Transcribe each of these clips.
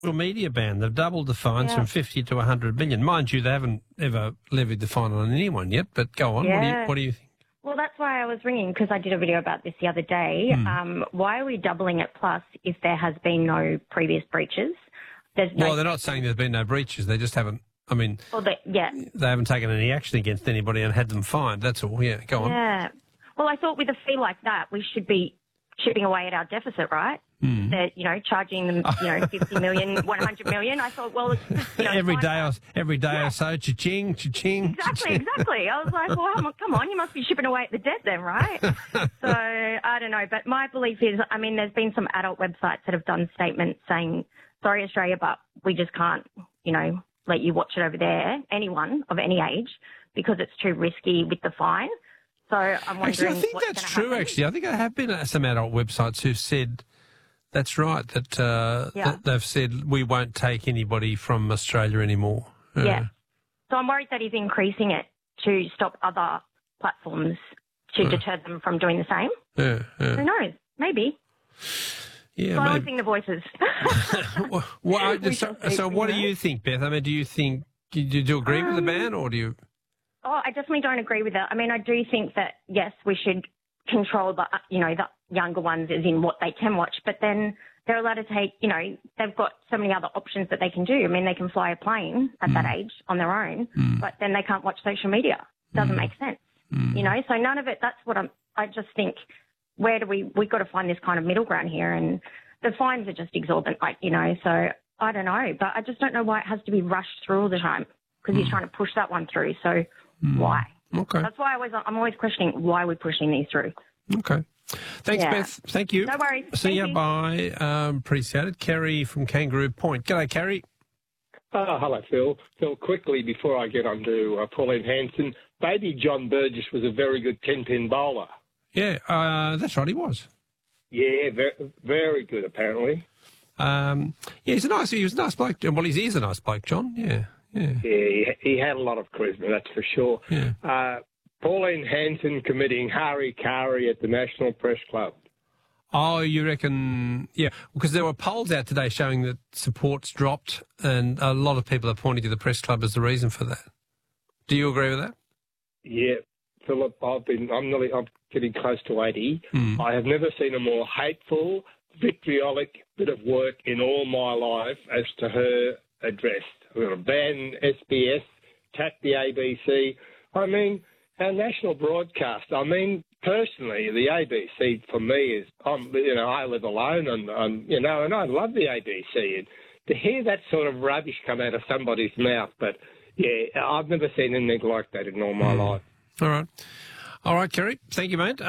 social media ban. They've doubled the fines Yeah. from 50 to 100 million. Mind you, they haven't ever levied the fine on anyone yet, but go on. Yeah. What do you think? Well, that's why I was ringing, because I did a video about this the other day. Why are we doubling it plus if there has been no previous breaches? Well, they're not saying there's been no breaches. They just haven't, they haven't taken any action against anybody and had them fined. That's all. Yeah, go on. Yeah. Well, I thought with a fee like that, we should be chipping away at our deficit, right? They're, charging them, 50 million, 100 million. I thought, well, it's just, every day or so, cha-ching, cha-ching. Exactly. I was like, well, come on, you must be chipping away at the debt then, right? So, I don't know. But my belief is, there's been some adult websites that have done statements saying, sorry, Australia, but we just can't, let you watch it over there, anyone of any age, because it's too risky with the fine. So I'm wondering. Actually, I think that's true. Happen. Actually, I think there have been some adult websites who've said that's right. That they've said we won't take anybody from Australia anymore. Yeah. So I'm worried that he's increasing it to stop other platforms to deter them from doing the same. Yeah. Who knows? Maybe. Yeah. Silencing the voices. So what do you think, Beth? Do you agree with the ban, or do you? Oh, I definitely don't agree with that. I do think that, yes, we should control the younger ones as in what they can watch, but then they're allowed to take, they've got so many other options that they can do. They can fly a plane at that age on their own, but then they can't watch social media. Doesn't make sense, So none of it, that's what I just think, we've got to find this kind of middle ground here, and the fines are just exorbitant, so I don't know, but I just don't know why it has to be rushed through all the time, because he's trying to push that one through, so why? Okay. That's why I'm always questioning why we're pushing these through. Okay. Thanks, Beth. Thank you. No worries. See you. Bye. Appreciate it. Kerry from Kangaroo Point. G'day, Kerry. Hello, Phil. Phil, quickly before I get on to Pauline Hanson, baby John Burgess was a very good 10-pin bowler. Yeah, that's right, he was. Yeah, very, very good, apparently. He was a nice bloke. Well, he is a nice bloke, John. Yeah. Yeah, he had a lot of charisma, that's for sure. Yeah. Pauline Hanson committing hari-kari at the National Press Club. Oh, you reckon? Yeah, because there were polls out today showing that support's dropped, and a lot of people are pointing to the press club as the reason for that. Do you agree with that? Yeah, Philip, I'm getting close to 80. I have never seen a more hateful, vitriolic bit of work in all my life as to her address. We're going to ban SBS, attack the ABC. Our national broadcast. Personally, the ABC for me is, I live alone, and I love the ABC. And to hear that sort of rubbish come out of somebody's mouth, but yeah, I've never seen anything like that in all my life. All right, Kerry. Thank you, mate.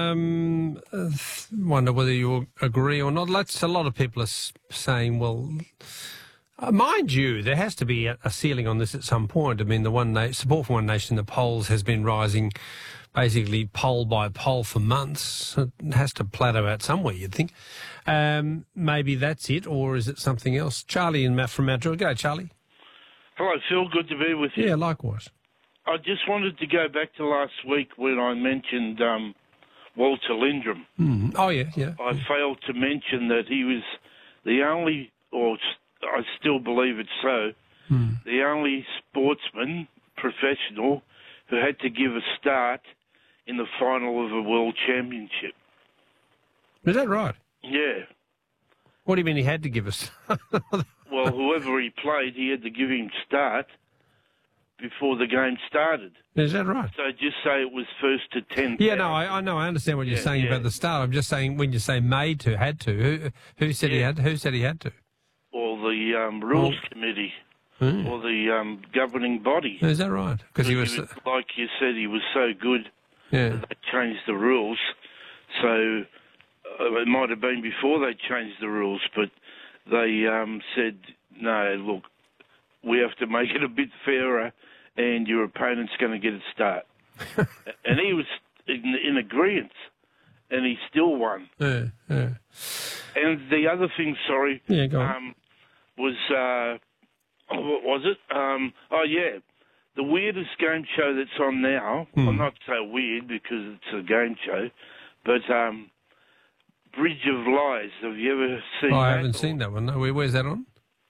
Wonder whether you agree or not. A lot of people are saying, well. Mind you, there has to be a ceiling on this at some point. The support for One Nation in the polls has been rising basically poll by poll for months. It has to plateau out somewhere, you'd think. Maybe that's it, or is it something else? Charlie from Mount Druitt. G'day, Charlie. Hello, Phil. Good to be with you. Yeah, likewise. I just wanted to go back to last week when I mentioned Walter Lindrum. Oh, yeah. I failed to mention that he was the only, or I still believe it's so, the only sportsman, professional, who had to give a start in the final of a world championship. Is that right? Yeah. What do you mean he had to give us? Well, whoever he played, he had to give him start before the game started. Is that right? So just say it was first to 10. Yeah, no, I know. I understand what you're saying about the start. I'm just saying when you say made to, had to. Who said he had? Who said he had to? Or the rules committee, or the governing body. Is that right? Because he was, like you said, he was so good. Yeah. That they changed the rules. So it might have been before they changed the rules, but they said, no, look, we have to make it a bit fairer, and your opponent's going to get a start. And he was in agreement, and he still won. Yeah. And the other thing, go on. Was, what was it? The weirdest game show that's on now, well, not so weird because it's a game show, but Bridge of Lies. Have you ever seen that? I haven't seen that one. No, where's that on?